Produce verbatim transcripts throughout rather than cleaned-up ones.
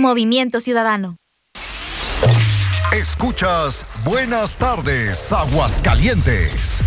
Movimiento Ciudadano. Escuchas Buenas Tardes, Aguascalientes.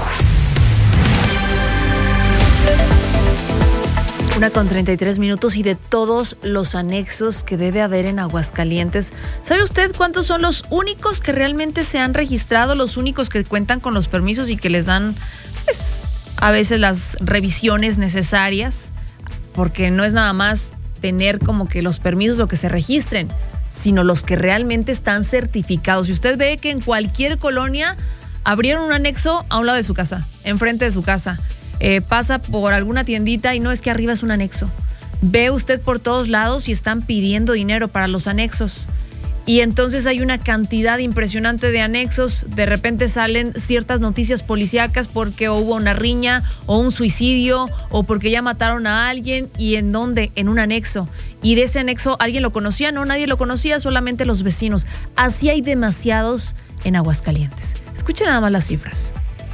Una con treinta y tres minutos y de todos los anexos que debe haber en Aguascalientes, ¿sabe usted cuántos son los únicos que realmente se han registrado, los únicos que cuentan con los permisos y que les dan, pues, a veces las revisiones necesarias? Porque no es nada más tener como que los permisos o que se registren, sino los que realmente están certificados. Si usted ve que en cualquier colonia abrieron un anexo a un lado de su casa, enfrente de su casa, Eh, pasa por alguna tiendita y no es que arriba es un anexo. Ve usted por todos lados y están pidiendo dinero para los anexos. Y entonces hay una cantidad impresionante de anexos. De repente salen ciertas noticias policíacas porque hubo una riña o un suicidio o porque ya mataron a alguien. ¿Y en dónde? En un anexo. Y de ese anexo, ¿alguien lo conocía? No, nadie lo conocía, solamente los vecinos. Así hay demasiados en Aguascalientes. Escuchen nada más las cifras.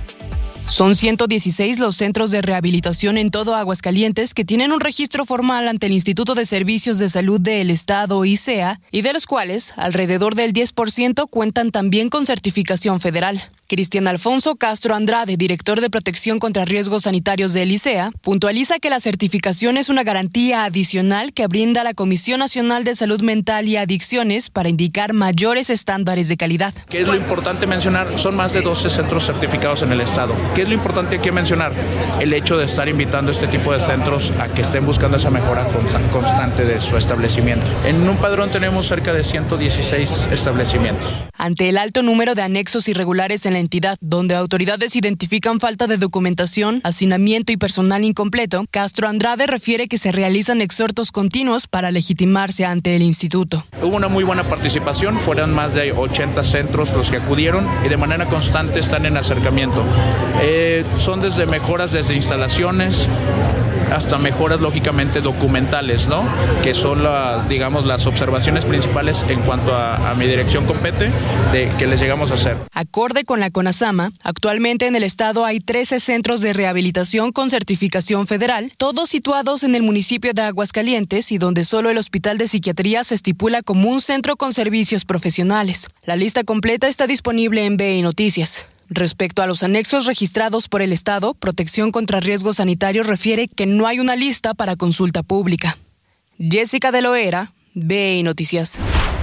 Son ciento dieciséis los centros de rehabilitación en todo Aguascalientes que tienen un registro formal ante el Instituto de Servicios de Salud del Estado, I C E A, y de los cuales alrededor del diez por ciento cuentan también con certificación federal. Cristian Alfonso Castro Andrade, director de Protección contra Riesgos Sanitarios del I C E A, puntualiza que la certificación es una garantía adicional que brinda la Comisión Nacional de Salud Mental y Adicciones para indicar mayores estándares de calidad. ¿Qué es lo importante mencionar? Son más de doce centros certificados en el estado. ¿Qué es lo importante aquí mencionar? El hecho de estar invitando a este tipo de centros a que estén buscando esa mejora constante de su establecimiento. En un padrón tenemos cerca de ciento dieciséis establecimientos. Ante el alto número de anexos irregulares en la entidad, donde autoridades identifican falta de documentación, hacinamiento y personal incompleto, Castro Andrade refiere que se realizan exhortos continuos para legitimarse ante el instituto. Hubo una muy buena participación, fueron más de ochenta centros los que acudieron y de manera constante están en acercamiento. Eh, son desde mejoras desde instalaciones hasta mejoras lógicamente documentales, ¿no? Que son las, digamos, las observaciones principales en cuanto a, a mi dirección compete de que les llegamos a hacer. Acorde con la CONASAMA, actualmente en el estado hay trece centros de rehabilitación con certificación federal, todos situados en el municipio de Aguascalientes y donde solo el Hospital de Psiquiatría se estipula como un centro con servicios profesionales. La lista completa está disponible en B I Noticias. Respecto a los anexos registrados por el Estado, Protección contra Riesgos Sanitarios refiere que no hay una lista para consulta pública. Jessica de Loera, B I Noticias.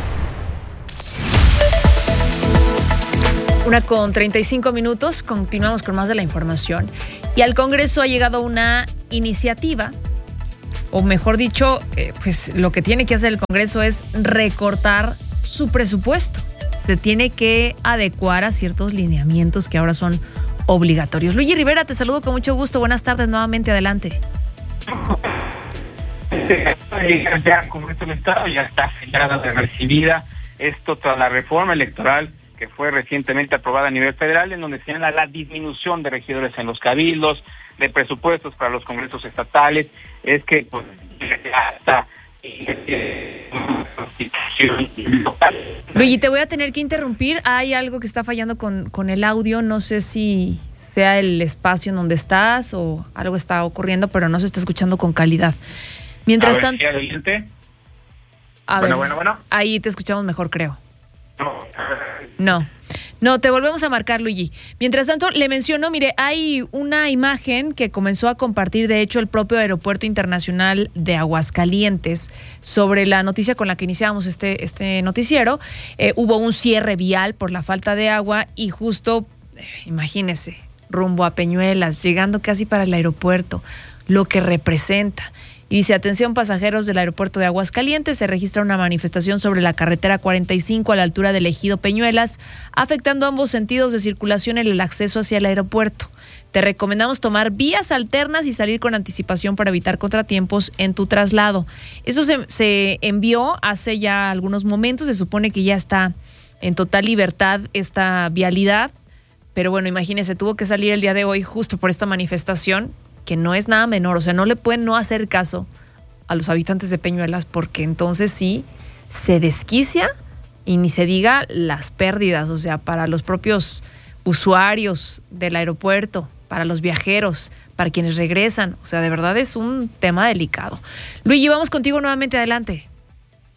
Una con treinta y cinco minutos, continuamos con más de la información. Y al Congreso ha llegado una iniciativa, o mejor dicho, eh, pues lo que tiene que hacer el Congreso es recortar su presupuesto. Se tiene que adecuar a ciertos lineamientos que ahora son obligatorios. Luigi Rivera, te saludo con mucho gusto. Buenas tardes nuevamente, adelante. Ya con esto el Estado ya está sellada de recibida. Esto tras la reforma electoral que fue recientemente aprobada a nivel federal, en donde señala la disminución de regidores en los cabildos, de presupuestos para los congresos estatales. Es que pues ya está. Luigi, te voy a tener que interrumpir. Hay algo que está fallando con, con el audio. No sé si sea el espacio en donde estás o algo está ocurriendo, pero no se está escuchando con calidad. Mientras tanto, a ver, bueno, bueno, bueno. Ahí te escuchamos mejor, creo. No. No. No, te volvemos a marcar, Luigi. Mientras tanto, le menciono, mire, hay una imagen que comenzó a compartir, de hecho, el propio Aeropuerto Internacional de Aguascalientes sobre la noticia con la que iniciábamos este, este noticiero. Eh, hubo un cierre vial por la falta de agua y justo, eh, imagínese, rumbo a Peñuelas, llegando casi para el aeropuerto, lo que representa. Y dice, atención pasajeros del aeropuerto de Aguascalientes, se registra una manifestación sobre la carretera cuarenta y cinco a la altura del ejido Peñuelas, afectando ambos sentidos de circulación en el acceso hacia el aeropuerto. Te recomendamos tomar vías alternas y salir con anticipación para evitar contratiempos en tu traslado. Eso se, se envió hace ya algunos momentos, se supone que ya está en total libertad esta vialidad, pero bueno, imagínese, tuvo que salir el día de hoy justo por esta manifestación, que no es nada menor, o sea, no le pueden no hacer caso a los habitantes de Peñuelas porque entonces sí se desquicia y ni se diga las pérdidas, o sea, para los propios usuarios del aeropuerto, para los viajeros, para quienes regresan, o sea, de verdad es un tema delicado. Luigi, vamos contigo nuevamente, adelante.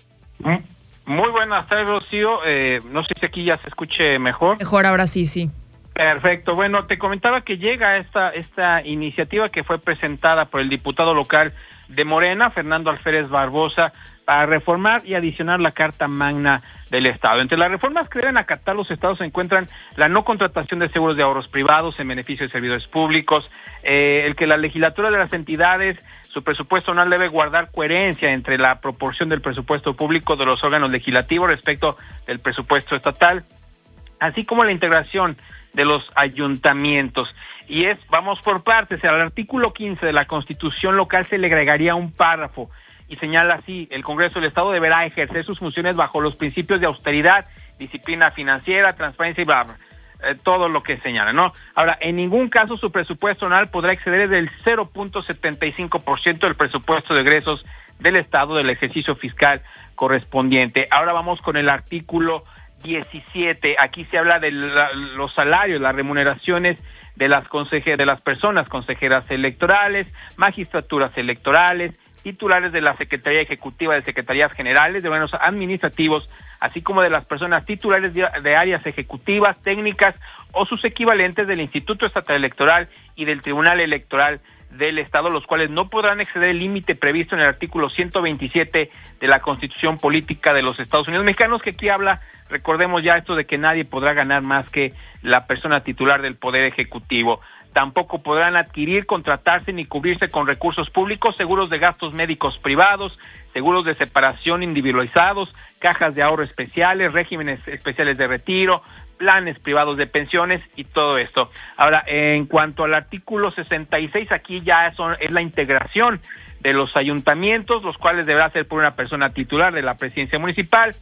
Muy buenas tardes, Rocío. Eh, no sé si aquí ya se escuche mejor. Mejor, ahora sí, sí. Perfecto. Bueno, te comentaba que llega esta esta iniciativa que fue presentada por el diputado local de Morena, Fernando Alférez Barbosa, para reformar y adicionar la Carta Magna del Estado. Entre las reformas que deben acatar los estados se encuentran la no contratación de seguros de ahorros privados en beneficio de servidores públicos, eh, el que la legislatura de las entidades, su presupuesto anual debe guardar coherencia entre la proporción del presupuesto público de los órganos legislativos respecto del presupuesto estatal, así como la integración de los ayuntamientos. Y es, vamos por partes, al artículo quince de la Constitución local se le agregaría un párrafo y señala así: el Congreso del Estado deberá ejercer sus funciones bajo los principios de austeridad, disciplina financiera, transparencia y bla, bla, eh, todo lo que señala, ¿no? Ahora, en ningún caso su presupuesto anual podrá exceder del cero punto setenta y cinco por ciento del presupuesto de egresos del Estado del ejercicio fiscal correspondiente. Ahora vamos con el artículo diecisiete. Aquí se habla de la, los salarios, las remuneraciones de las conseje, de las personas consejeras electorales, magistraturas electorales, titulares de la Secretaría Ejecutiva de Secretarías Generales, de órganos administrativos, así como de las personas titulares de, de áreas ejecutivas, técnicas o sus equivalentes del Instituto Estatal Electoral y del Tribunal Electoral del Estado, los cuales no podrán exceder el límite previsto en el artículo ciento veintisiete de la Constitución Política de los Estados Unidos Mexicanos, que aquí habla, recordemos ya esto de que nadie podrá ganar más que la persona titular del Poder Ejecutivo. Tampoco podrán adquirir, contratarse ni cubrirse con recursos públicos seguros de gastos médicos privados, seguros de separación individualizados, cajas de ahorro especiales, regímenes especiales de retiro, planes privados de pensiones y todo esto. Ahora, en cuanto al artículo sesenta y seis, aquí ya son, es la integración de los ayuntamientos, los cuales deberá ser por una persona titular de la presidencia municipal,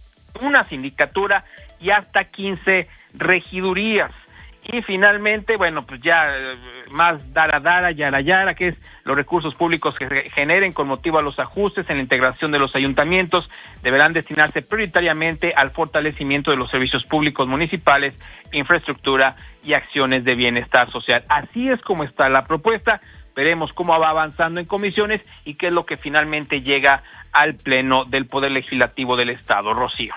una sindicatura y hasta quince regidurías. Y finalmente, bueno, pues ya más dara dara, yara yara, que es los recursos públicos que se generen con motivo a los ajustes en la integración de los ayuntamientos deberán destinarse prioritariamente al fortalecimiento de los servicios públicos municipales, infraestructura y acciones de bienestar social. Así es como está la propuesta. Veremos cómo va avanzando en comisiones y qué es lo que finalmente llega al Pleno del Poder Legislativo del Estado. Rocío.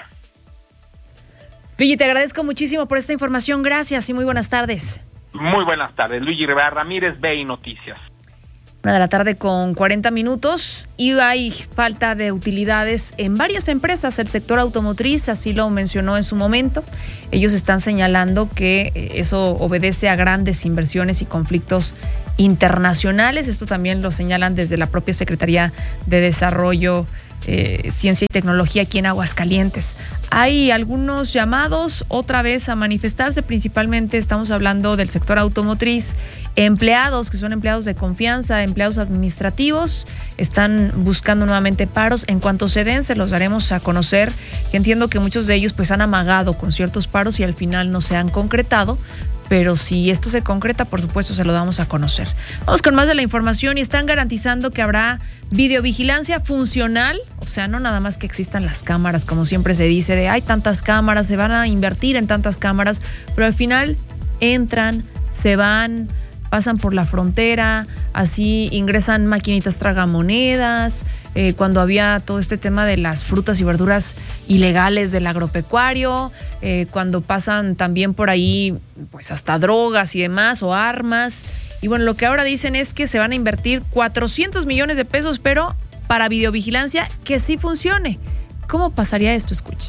Luigi, te agradezco muchísimo por esta información. Gracias y muy buenas tardes. Muy buenas tardes. Luigi Rivera Ramírez, B I Noticias. Una de la tarde con cuarenta minutos y hay falta de utilidades en varias empresas. El sector automotriz así lo mencionó en su momento. Ellos están señalando que eso obedece a grandes inversiones y conflictos internacionales. Esto también lo señalan desde la propia Secretaría de Desarrollo, eh, Ciencia y Tecnología aquí en Aguascalientes. Hay algunos llamados otra vez a manifestarse, principalmente estamos hablando del sector automotriz. Empleados que son empleados de confianza, empleados administrativos, están buscando nuevamente paros. En cuanto se den, se los daremos a conocer. Entiendo que muchos de ellos pues han amagado con ciertos paros y al final no se han concretado, pero si esto se concreta, por supuesto, se lo damos a conocer. Vamos con más de la información. Y están garantizando que habrá videovigilancia funcional, o sea, no nada más que existan las cámaras, como siempre se dice, de hay tantas cámaras, se van a invertir en tantas cámaras, pero al final entran, se van, pasan por la frontera, así ingresan maquinitas tragamonedas, eh, cuando había todo este tema de las frutas y verduras ilegales del agropecuario, eh, cuando pasan también por ahí pues hasta drogas y demás, o armas. Y bueno, lo que ahora dicen es que se van a invertir cuatrocientos millones de pesos, pero para videovigilancia que sí funcione. ¿Cómo pasaría esto? Escuche.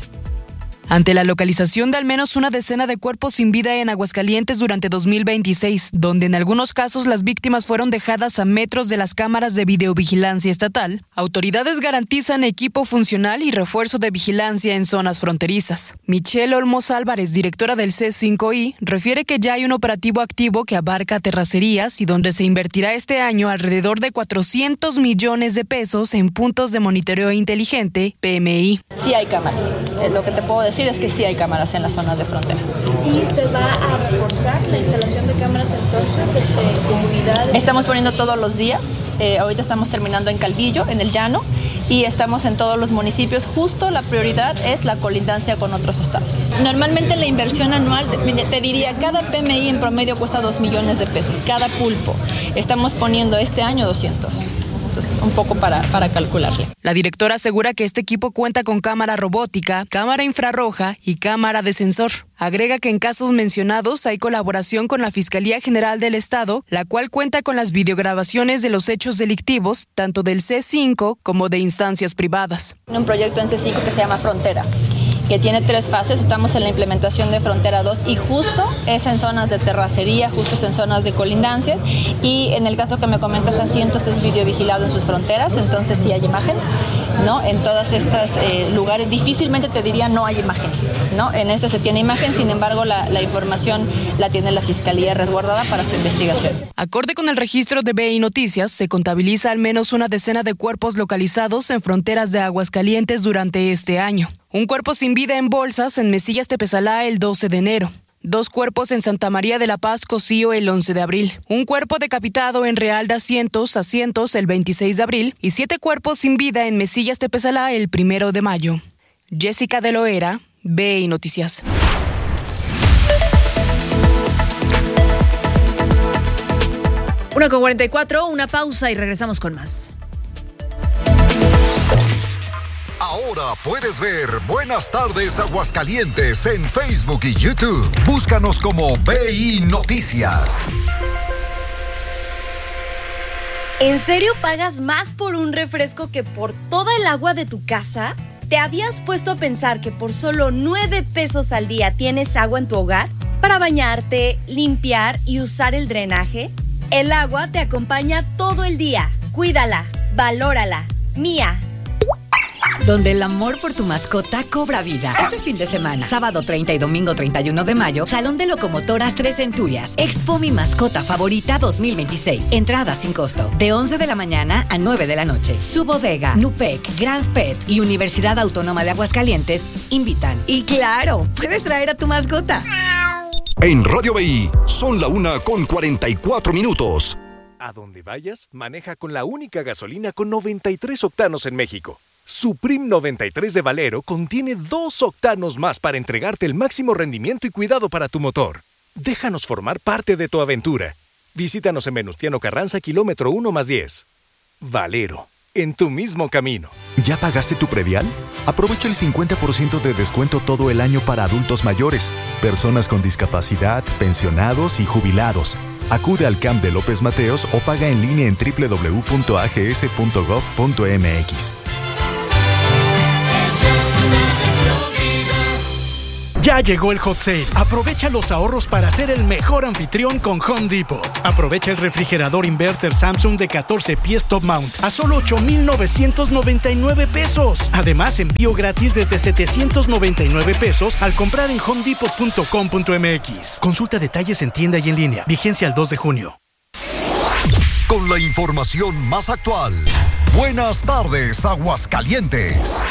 Ante la localización de al menos una decena de cuerpos sin vida en Aguascalientes durante dos mil veintiséis, donde en algunos casos las víctimas fueron dejadas a metros de las cámaras de videovigilancia estatal, autoridades garantizan equipo funcional y refuerzo de vigilancia en zonas fronterizas. Michelle Olmos Álvarez, directora del C cinco I, refiere que ya hay un operativo activo que abarca terracerías y donde se invertirá este año alrededor de cuatrocientos millones de pesos en puntos de monitoreo inteligente, P M I. Sí hay cámaras, es lo que te puedo decir. Es que sí hay cámaras en las zonas de frontera. ¿Y se va a reforzar la instalación de cámaras entonces, este, comunidades? Estamos poniendo todos los días, eh, ahorita estamos terminando en Calvillo, en el Llano, y estamos en todos los municipios. Justo la prioridad es la colindancia con otros estados. Normalmente la inversión anual, te diría, cada P M I en promedio cuesta dos millones de pesos, cada pulpo. Estamos poniendo este año doscientos. entonces un poco para, para calcularle. La directora asegura que este equipo cuenta con cámara robótica, cámara infrarroja y cámara de sensor. Agrega que en casos mencionados hay colaboración con la Fiscalía General del Estado, la cual cuenta con las videograbaciones de los hechos delictivos, tanto del C cinco como de instancias privadas. Un proyecto en C cinco que se llama Frontera, que tiene tres fases. Estamos en la implementación de Frontera dos y justo es en zonas de terracería, justo es en zonas de colindancias, y en el caso que me comentas, Asientos es videovigilado en sus fronteras, entonces sí hay imagen, ¿no? En todas estas eh, lugares difícilmente te diría no hay imagen, ¿no? En este se tiene imagen, sin embargo la, la información la tiene la Fiscalía resguardada para su investigación. Acorde con el registro de B I Noticias, se contabiliza al menos una decena de cuerpos localizados en fronteras de Aguascalientes durante este año. Un cuerpo sin vida en bolsas en Mesillas Tepezalá el doce de enero. Dos cuerpos en Santa María de la Paz, Cocío, el once de abril. Un cuerpo decapitado en Real de Asientos, Asientos, el veintiséis de abril. Y siete cuerpos sin vida en Mesillas Tepezalá el primero de mayo. Jessica de Loera, B I Noticias. una con cuarenta y cuatro, una pausa y regresamos con más. Ahora puedes ver Buenas Tardes Aguascalientes en Facebook y YouTube. Búscanos como B I Noticias. ¿En serio pagas más por un refresco que por toda el agua de tu casa? ¿Te habías puesto a pensar que por solo nueve pesos al día tienes agua en tu hogar? Para bañarte, limpiar y usar el drenaje. El agua te acompaña todo el día. Cuídala, valórala. Mía. Donde el amor por tu mascota cobra vida. Este fin de semana, sábado treinta y domingo treinta y uno de mayo, Salón de Locomotoras Tres Centurias. Expo Mi Mascota Favorita dos mil veintiséis. Entrada sin costo. De once de la mañana a nueve de la noche. Su bodega, Nupec, Grand Pet y Universidad Autónoma de Aguascalientes invitan. Y claro, puedes traer a tu mascota. En Radio B I son la una con cuarenta y cuatro minutos. A donde vayas, maneja con la única gasolina con noventa y tres octanos en México. Supreme noventa y tres de Valero contiene dos octanos más para entregarte el máximo rendimiento y cuidado para tu motor. Déjanos formar parte de tu aventura. Visítanos en Venustiano Carranza, kilómetro uno más diez. Valero, en tu mismo camino. ¿Ya pagaste tu predial? Aprovecha el cincuenta por ciento de descuento todo el año para adultos mayores, personas con discapacidad, pensionados y jubilados. Acude al C A M de López Mateos o paga en línea en doble u doble u doble u punto a g s punto gov punto m x. Ya llegó el hot sale. Aprovecha los ahorros para ser el mejor anfitrión con Home Depot. Aprovecha el refrigerador inverter Samsung de catorce pies top mount a solo ocho mil novecientos noventa y nueve pesos. Además, envío gratis desde setecientos noventa y nueve pesos al comprar en home depot punto com punto m x. Consulta detalles en tienda y en línea. Vigencia el dos de junio. Con la información más actual. Buenas tardes, Aguascalientes.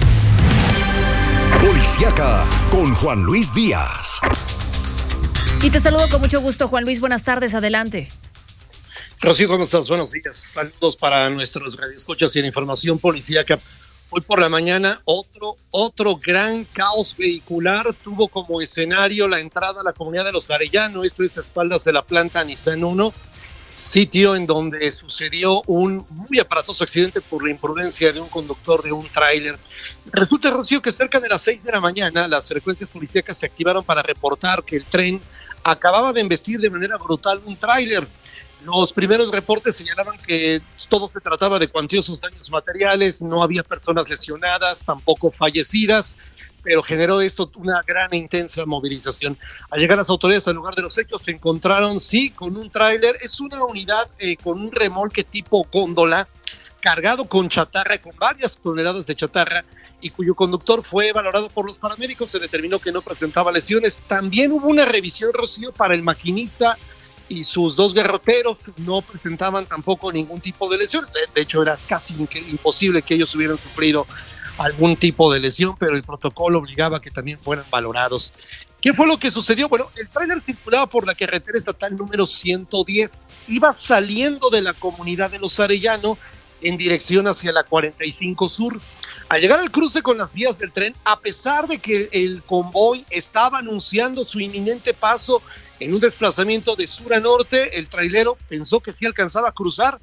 Policiaca con Juan Luis Díaz. Y te saludo con mucho gusto, Juan Luis. Buenas tardes, adelante. Rocío, ¿cómo estás? Buenos días. Saludos para nuestros radioescuchas y la información policíaca. Hoy por la mañana, otro, otro gran caos vehicular tuvo como escenario la entrada a la comunidad de Los Arellano. Esto es a espaldas de la planta Nissan uno, sitio en donde sucedió un muy aparatoso accidente por la imprudencia de un conductor de un tráiler. Resulta, Rocío, que cerca de las seis de la mañana las frecuencias policíacas se activaron para reportar que el tren acababa de embestir de manera brutal un tráiler. Los primeros reportes señalaban que todo se trataba de cuantiosos daños materiales, no había personas lesionadas, tampoco fallecidas, pero generó esto una gran e intensa movilización. Al llegar las autoridades al lugar de los hechos se encontraron, sí, con un tráiler. Es una unidad eh, con un remolque tipo góndola, cargado con chatarra, con varias toneladas de chatarra, y cuyo conductor fue valorado por los paramédicos. Se determinó que no presentaba lesiones. También hubo una revisión, Rocío, para el maquinista y sus dos garroteros. No presentaban tampoco ningún tipo de lesión. De, de hecho, era casi imposible que ellos hubieran sufrido algún tipo de lesión, pero el protocolo obligaba a que también fueran valorados. ¿Qué fue lo que sucedió? Bueno, el tráiler circulaba por la carretera estatal número ciento diez, iba saliendo de la comunidad de Los Arellano en dirección hacia la cuarenta y cinco Sur. Al llegar al cruce con las vías del tren, a pesar de que el convoy estaba anunciando su inminente paso en un desplazamiento de sur a norte, el trailero pensó que sí alcanzaba a cruzar,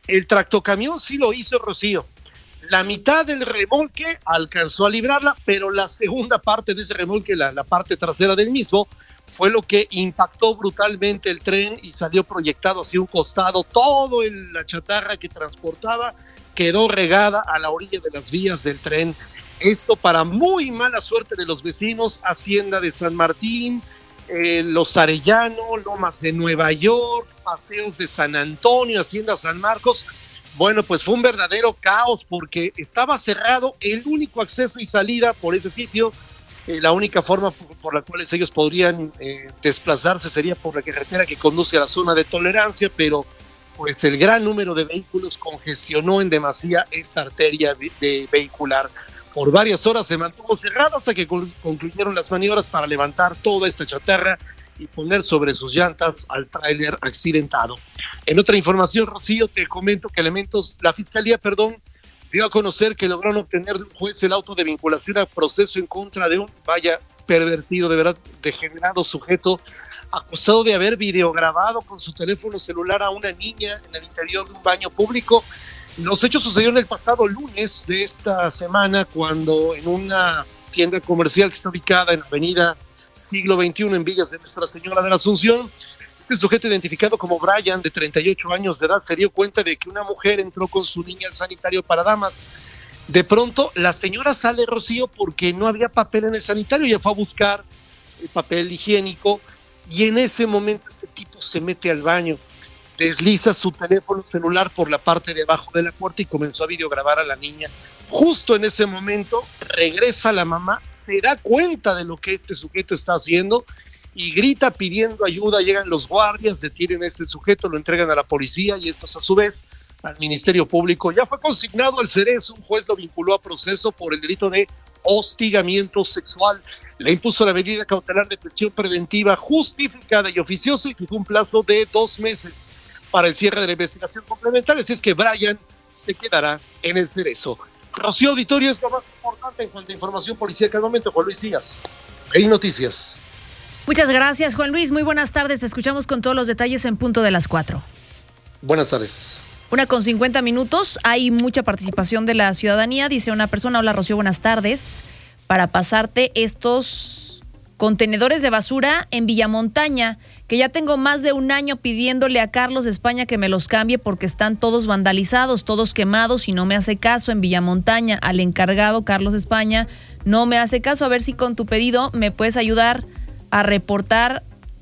El tractocamión sí lo hizo, Rocío. La mitad del remolque alcanzó a librarla, pero la segunda parte de ese remolque, la, la parte trasera del mismo, fue lo que impactó brutalmente el tren y salió proyectado hacia un costado. Todo el, la chatarra que transportaba quedó regada a la orilla de las vías del tren. Esto para muy mala suerte de los vecinos, Hacienda de San Martín, eh, Los Arellano, Lomas de Nueva York, Paseos de San Antonio, Hacienda San Marcos. Bueno, pues fue un verdadero caos porque estaba cerrado el único acceso y salida por ese sitio. Eh, la única forma por, por la cual ellos podrían eh, desplazarse sería por la carretera que conduce a la zona de tolerancia, pero pues el gran número de vehículos congestionó en demasía esta arteria de, de vehicular. Por varias horas se mantuvo cerrada hasta que concluyeron las maniobras para levantar toda esta chatarra y poner sobre sus llantas al tráiler accidentado. En otra información, Rocío, te comento que elementos, la Fiscalía, perdón, dio a conocer que lograron obtener de un juez el auto de vinculación a proceso en contra de un, vaya, pervertido, de verdad, degenerado sujeto, acusado de haber videograbado con su teléfono celular a una niña en el interior de un baño público. Los hechos sucedieron el pasado lunes de esta semana, cuando en una tienda comercial que está ubicada en la avenida Siglo veintiuno en Villas de Nuestra Señora de la Asunción, este sujeto, identificado como Brian, de treinta y ocho años de edad, se dio cuenta de que una mujer entró con su niña al sanitario para damas. De pronto, la señora sale, Rocío, porque no había papel en el sanitario, ya fue a buscar el papel higiénico, y en ese momento este tipo se mete al baño, desliza su teléfono celular por la parte de abajo de la puerta y comenzó a videograbar a la niña. Justo en ese momento regresa la mamá, se da cuenta de lo que este sujeto está haciendo y grita pidiendo ayuda. Llegan los guardias, detienen a este sujeto, lo entregan a la policía y estos a su vez al Ministerio Público. Ya fue consignado al Cerezo, un juez lo vinculó a proceso por el delito de hostigamiento sexual. Le impuso la medida cautelar de prisión preventiva justificada y oficiosa y fijó un plazo de dos meses para el cierre de la investigación complementaria. Así es que Brian se quedará en el Cerezo. Rocío, auditorio, es lo más importante en cuanto a información policíaca al momento. Juan Luis Díaz, Hey Noticias. Muchas gracias, Juan Luis. Muy buenas tardes. Te escuchamos con todos los detalles en punto de las cuatro. Buenas tardes. Una con cincuenta minutos. Hay mucha participación de la ciudadanía. Dice una persona: hola, Rocío, buenas tardes. Para pasarte estos contenedores de basura en Villamontaña, que ya tengo más de un año pidiéndole a Carlos España que me los cambie porque están todos vandalizados, todos quemados y no me hace caso. En Villamontaña, al encargado Carlos España no me hace caso. A ver si con tu pedido me puedes ayudar a reportar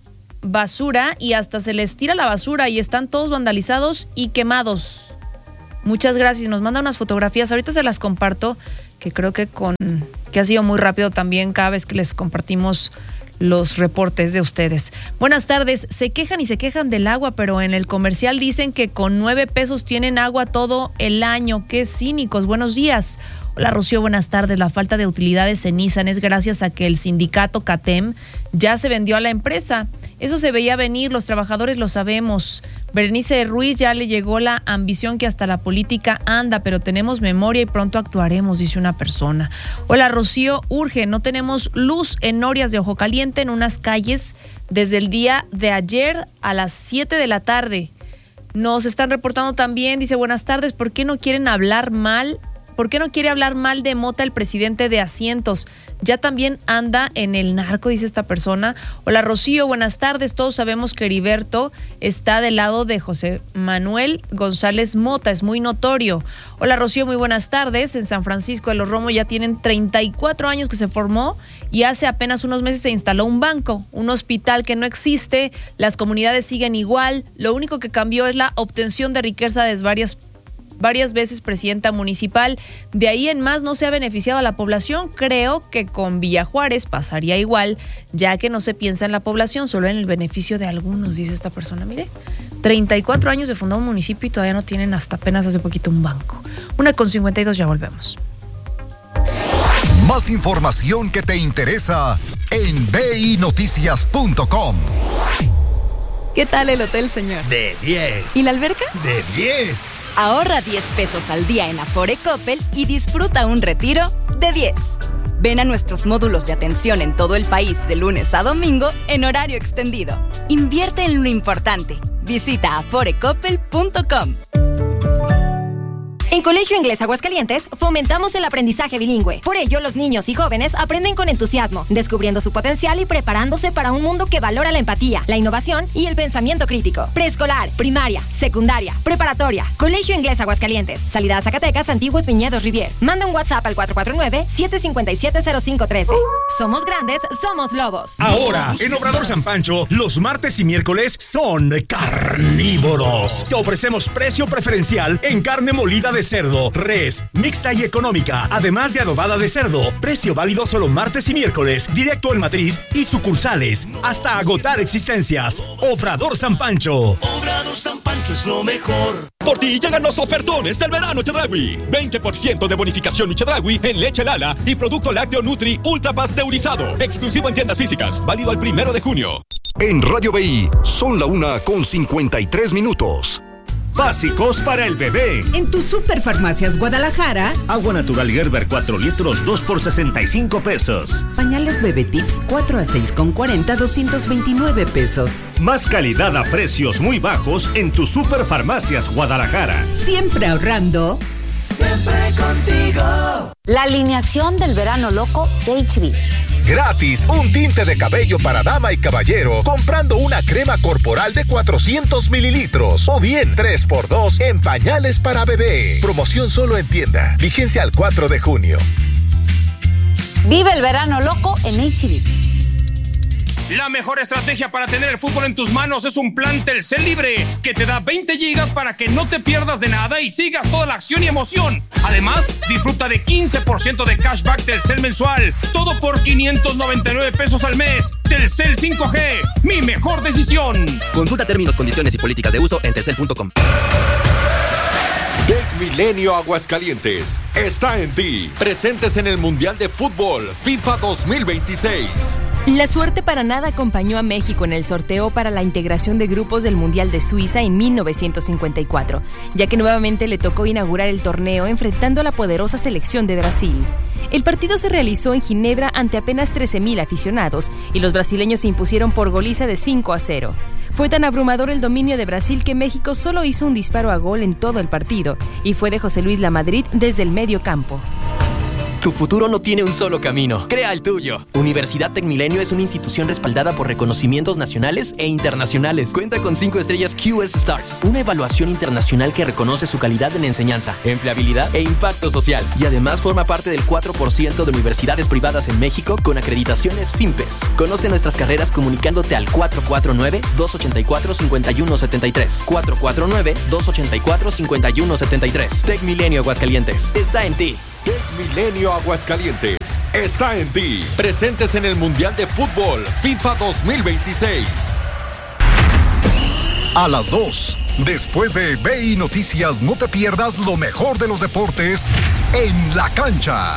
basura y hasta se les tira la basura y están todos vandalizados y quemados. Muchas gracias. Nos manda unas fotografías, ahorita se las comparto, que creo que con que ha sido muy rápido también cada vez que les compartimos los reportes de ustedes. Buenas tardes. Se quejan y se quejan del agua, pero en el comercial dicen que con nueve pesos tienen agua todo el año. ¡Qué cínicos! Buenos días. Hola, Rocío, buenas tardes. La falta de utilidades en Nissan es gracias a que el sindicato CATEM ya se vendió a la empresa. Eso se veía venir, los trabajadores lo sabemos. Berenice Ruiz, ya le llegó la ambición que hasta la política anda, pero tenemos memoria y pronto actuaremos, dice una persona. Hola, Rocío, urge, no tenemos luz en Norias de Ojo Caliente en unas calles desde el día de ayer a las siete de la tarde. Nos están reportando también, dice, buenas tardes, ¿por qué no quieren hablar mal? ¿Por qué no quiere hablar mal de Mota el presidente de Asientos? Ya también anda en el narco, dice esta persona. Hola, Rocío, buenas tardes. Todos sabemos que Heriberto está del lado de José Manuel González Mota, es muy notorio. Hola, Rocío, muy buenas tardes. En San Francisco de los Romos ya tienen treinta y cuatro años que se formó y hace apenas unos meses se instaló un banco, un hospital que no existe, las comunidades siguen igual, lo único que cambió es la obtención de riqueza de varias varias veces presidenta municipal. De ahí en más no se ha beneficiado a la población. Creo que con Villa Juárez pasaría igual, ya que no se piensa en la población, solo en el beneficio de algunos, dice esta persona. Mire, treinta y cuatro años de fundado un municipio y todavía no tienen hasta apenas hace poquito un banco. Una con cincuenta y dos, ya volvemos. Más información que te interesa en ve i noticias punto com. ¿Qué tal el hotel, señor? De diez. ¿Y la alberca? De diez. Ahorra diez pesos al día en Afore Coppel y disfruta un retiro de diez. Ven a nuestros módulos de atención en todo el país de lunes a domingo en horario extendido. Invierte en lo importante. Visita afore coppel punto com. En Colegio Inglés Aguascalientes fomentamos el aprendizaje bilingüe. Por ello, los niños y jóvenes aprenden con entusiasmo, descubriendo su potencial y preparándose para un mundo que valora la empatía, la innovación y el pensamiento crítico. Preescolar, primaria, secundaria, preparatoria. Colegio Inglés Aguascalientes. Salida a Zacatecas, Antiguos Viñedos Rivier. Manda un WhatsApp al cuatro cuatro nueve, siete cinco siete, cero cinco uno tres. Somos grandes, somos lobos. Ahora, en Obrador San Pancho, los martes y miércoles son carnívoros. Te ofrecemos precio preferencial en carne molida de cerdo, res, mixta y económica, además de adobada de cerdo. Precio válido solo martes y miércoles, directo en matriz y sucursales, hasta agotar existencias. Obrador San Pancho. Obrador San Pancho es lo mejor. Por ti llegan los ofertones del verano Chedraui. veinte por ciento de bonificación Chedraui en leche Lala y producto lácteo Nutri ultra pasteurizado. Exclusivo en tiendas físicas, válido al primero de junio. En Radio B I son la una con cincuenta y tres minutos. Básicos para el bebé. En tu Superfarmacias Guadalajara. Agua natural Gerber cuatro litros, dos por sesenta y cinco pesos. Pañales Bebé Tips cuatro a seis con cuarenta, doscientos veintinueve pesos. Más calidad a precios muy bajos en tu Superfarmacias Guadalajara. Siempre ahorrando. Siempre contigo. La alineación del verano loco de H B. Gratis, un tinte de cabello para dama y caballero comprando una crema corporal de cuatrocientos mililitros o bien tres por dos en pañales para bebé. Promoción solo en tienda. Vigencia al cuatro de junio. Vive el verano loco en H B. La mejor estrategia para tener el fútbol en tus manos es un plan Telcel Libre que te da veinte gigas para que no te pierdas de nada y sigas toda la acción y emoción. Además, disfruta de quince por ciento de cashback Telcel mensual. Todo por quinientos noventa y nueve pesos al mes. Telcel cinco G, mi mejor decisión. Consulta términos, condiciones y políticas de uso en telcel punto com. TecMilenio Aguascalientes está en ti. Presentes en el Mundial de Fútbol FIFA dos mil veintiséis. La suerte para nada acompañó a México en el sorteo para la integración de grupos del Mundial de Suiza en mil novecientos cincuenta y cuatro, ya que nuevamente le tocó inaugurar el torneo enfrentando a la poderosa selección de Brasil. El partido se realizó en Ginebra ante apenas trece mil aficionados y los brasileños se impusieron por goliza de cinco a cero. Fue tan abrumador el dominio de Brasil que México solo hizo un disparo a gol en todo el partido y fue de José Luis Lamadrid desde el medio campo. Tu futuro no tiene un solo camino. Crea el tuyo. Universidad TecMilenio es una institución respaldada por reconocimientos nacionales e internacionales. Cuenta con cinco estrellas Q S Stars, una evaluación internacional que reconoce su calidad en enseñanza, empleabilidad e impacto social. Y además forma parte del cuatro por ciento de universidades privadas en México con acreditaciones FIMPES. Conoce nuestras carreras comunicándote al cuatro cuatro nueve, dos ocho cuatro, cinco uno siete tres. cuatro cuatro nueve, dos ocho cuatro, cinco uno siete tres. TecMilenio Aguascalientes. Está en ti. TecMilenio Aguascalientes está en ti. Presentes en el Mundial de Fútbol FIFA dos mil veintiséis. A las dos, después de B I Noticias, no te pierdas lo mejor de los deportes en la cancha.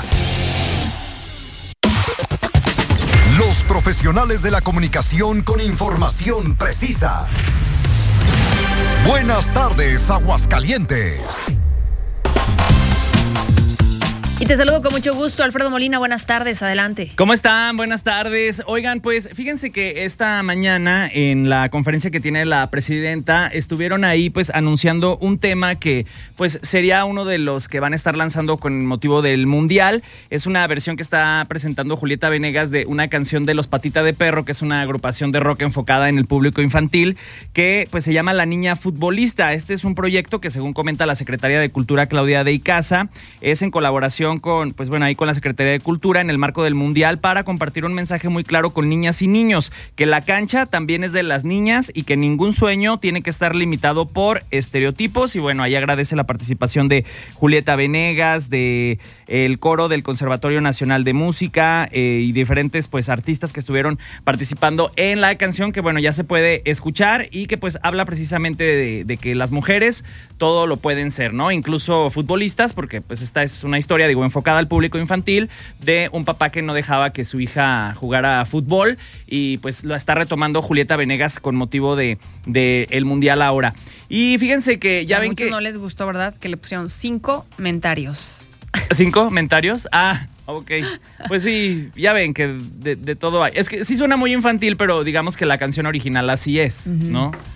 Los profesionales de la comunicación con información precisa. Buenas tardes, Aguascalientes. Y te saludo con mucho gusto, Alfredo Molina, buenas tardes, adelante. ¿Cómo están? Buenas tardes. Oigan, pues fíjense que esta mañana en la conferencia que tiene la presidenta estuvieron ahí pues anunciando un tema que pues sería uno de los que van a estar lanzando con motivo del Mundial. Es una versión que está presentando Julieta Venegas de una canción de Los Patita de Perro, que es una agrupación de rock enfocada en el público infantil, que pues se llama La Niña Futbolista. Este es un proyecto que, según comenta la secretaria de Cultura, Claudia de Icaza, es en colaboración con, pues bueno, ahí con la Secretaría de Cultura en el marco del Mundial para compartir un mensaje muy claro con niñas y niños, que la cancha también es de las niñas y que ningún sueño tiene que estar limitado por estereotipos. Y bueno, ahí agradece la participación de Julieta Venegas, de el coro del Conservatorio Nacional de Música eh, y diferentes pues artistas que estuvieron participando en la canción, que bueno, ya se puede escuchar y que pues habla precisamente de, de que las mujeres todo lo pueden ser, ¿no? Incluso futbolistas, porque pues esta es una historia, digo, enfocada al público infantil, de un papá que no dejaba que su hija jugara fútbol y pues lo está retomando Julieta Venegas con motivo de, de el Mundial ahora. Y fíjense que ya a ven muchos que... no les gustó, ¿verdad? Que le pusieron cinco mentarios. ¿Cinco comentarios? Ah, ok. Pues sí, ya ven que de, de todo hay. Es que sí suena muy infantil, pero digamos que la canción original así es, uh-huh. ¿no?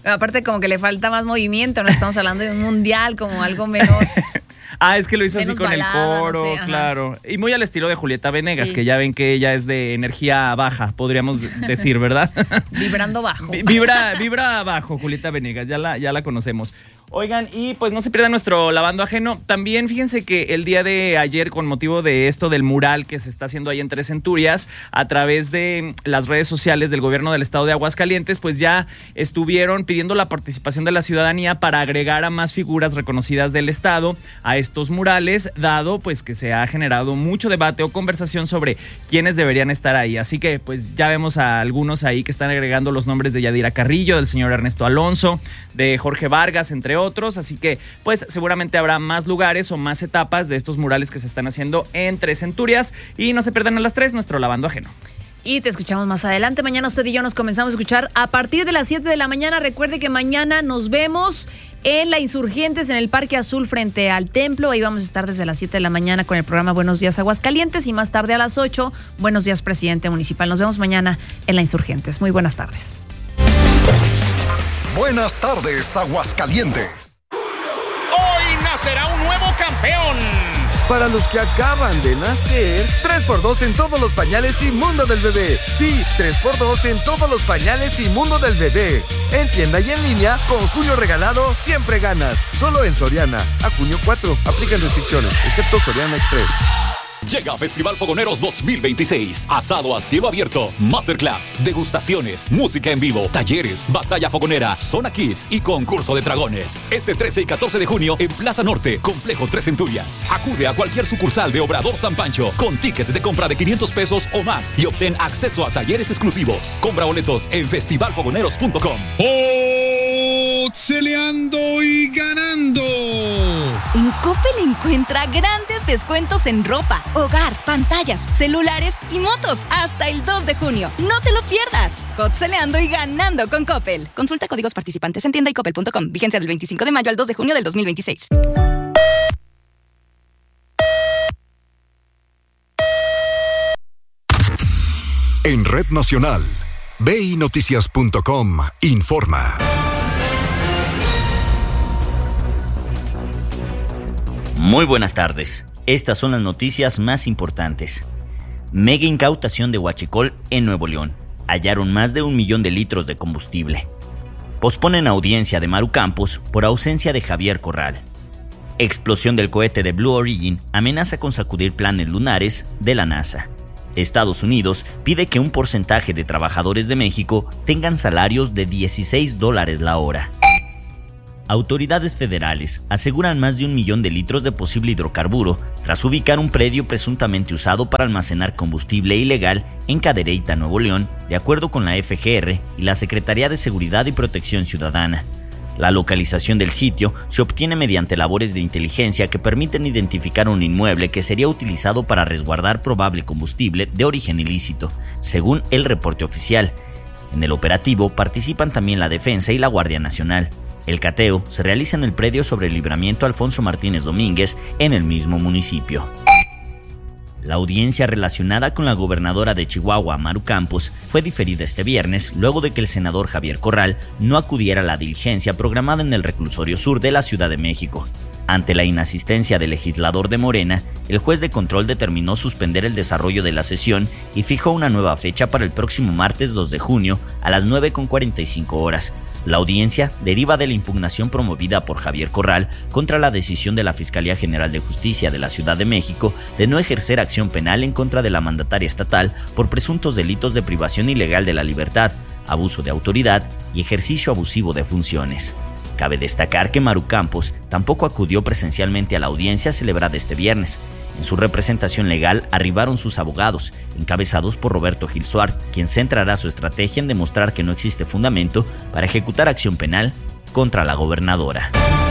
Aparte como que le falta más movimiento, no estamos hablando de un mundial como algo menos... Ah, es que lo hizo así con balada, el coro, no sé, claro. Y muy al estilo de Julieta Venegas, Sí. que ya ven que ella es de energía baja, podríamos decir, ¿verdad? Vibrando bajo. Vibra, vibra bajo, Julieta Venegas, ya la, ya la conocemos. Oigan, y pues no se pierdan nuestro lavando ajeno. También fíjense que el día de ayer, con motivo de esto del mural que se está haciendo ahí en Tres Centurias, a través de las redes sociales del gobierno del estado de Aguascalientes, pues ya estuvieron pidiendo la participación de la ciudadanía para agregar a más figuras reconocidas del estado a estos murales, dado pues que se ha generado mucho debate o conversación sobre quiénes deberían estar ahí. Así que pues ya vemos a algunos ahí que están agregando los nombres de Yadira Carrillo, del señor Ernesto Alonso, de Jorge Vargas, entre otros. Así que pues seguramente habrá más lugares o más etapas de estos murales que se están haciendo en Tres Centurias. Y no se pierdan a las tres nuestro lavando ajeno. Y te escuchamos más adelante. Mañana usted y yo nos comenzamos a escuchar a partir de las siete de la mañana. Recuerde que mañana nos vemos en La Insurgentes, en el Parque Azul frente al Templo. Ahí vamos a estar desde las siete de la mañana con el programa Buenos Días Aguascalientes, y más tarde a las ocho, Buenos Días Presidente Municipal. Nos vemos mañana en La Insurgentes. Muy buenas tardes. Buenas tardes, Aguascalientes. Hoy nacerá un nuevo campeón. Para los que acaban de nacer, tres por dos en todos los pañales y mundo del bebé. Sí, tres por dos en todos los pañales y mundo del bebé. En tienda y en línea, con junio regalado, siempre ganas. Solo en Soriana. A junio cuatro. Aplican restricciones, excepto Soriana Express. Llega Festival Fogoneros dos mil veintiséis. Asado a cielo abierto, masterclass, degustaciones, música en vivo, talleres, batalla fogonera, zona kids y concurso de dragones. Este trece y catorce de junio en Plaza Norte, Complejo Tres Centurias. Acude a cualquier sucursal de Obrador San Pancho con ticket de compra de quinientos pesos o más y obtén acceso a talleres exclusivos. Compra boletos en festival fogoneros punto com. Oxeleando y ganando. En Coppel encuentra grandes descuentos en ropa, hogar, pantallas, celulares y motos hasta el dos de junio. No te lo pierdas. Hotceleando y ganando con Coppel. Consulta códigos participantes en tienda y coppel punto com. Vigencia del veinticinco de mayo al dos de junio del dos mil veintiséis. En Red Nacional, B I Noticias punto com informa. Muy buenas tardes. Estas son las noticias más importantes. Mega incautación de huachicol en Nuevo León. Hallaron más de un millón de litros de combustible. Posponen audiencia de Maru Campos por ausencia de Javier Corral. Explosión del cohete de Blue Origin amenaza con sacudir planes lunares de la NASA. Estados Unidos pide que un porcentaje de trabajadores de México tengan salarios de dieciséis dólares la hora. Autoridades federales aseguran más de un millón de litros de posible hidrocarburo tras ubicar un predio presuntamente usado para almacenar combustible ilegal en Cadereyta, Nuevo León, de acuerdo con la F G R y la Secretaría de Seguridad y Protección Ciudadana. La localización del sitio se obtiene mediante labores de inteligencia que permiten identificar un inmueble que sería utilizado para resguardar probable combustible de origen ilícito, según el reporte oficial. En el operativo participan también la Defensa y la Guardia Nacional. El cateo se realiza en el predio sobre el Libramiento Alfonso Martínez Domínguez, en el mismo municipio. La audiencia relacionada con la gobernadora de Chihuahua, Maru Campos, fue diferida este viernes luego de que el senador Javier Corral no acudiera a la diligencia programada en el reclusorio sur de la Ciudad de México. Ante la inasistencia del legislador de Morena, el juez de control determinó suspender el desarrollo de la sesión y fijó una nueva fecha para el próximo martes dos de junio a las nueve con cuarenta y cinco horas. La audiencia deriva de la impugnación promovida por Javier Corral contra la decisión de la Fiscalía General de Justicia de la Ciudad de México de no ejercer acción penal en contra de la mandataria estatal por presuntos delitos de privación ilegal de la libertad, abuso de autoridad y ejercicio abusivo de funciones. Cabe destacar que Maru Campos tampoco acudió presencialmente a la audiencia celebrada este viernes. En su representación legal arribaron sus abogados, encabezados por Roberto Gil Suart, quien centrará su estrategia en demostrar que no existe fundamento para ejecutar acción penal contra la gobernadora.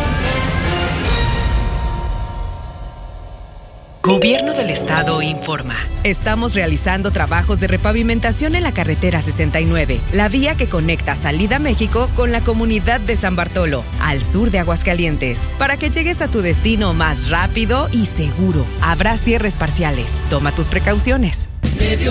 Gobierno del Estado informa. Estamos realizando trabajos de repavimentación en la carretera sesenta y nueve, la vía que conecta Salida México con la comunidad de San Bartolo, al sur de Aguascalientes, para que llegues a tu destino más rápido y seguro. Habrá cierres parciales. Toma tus precauciones.